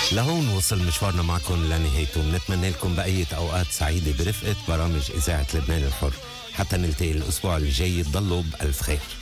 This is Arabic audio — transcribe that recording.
لهون وصل مشوارنا معكم لنهايته. بنتمنى لكم بقية أوقات سعيدة برفقة برامج إذاعة لبنان الحر حتى نلتقي الأسبوع الجاي. تضلوا بألف خير.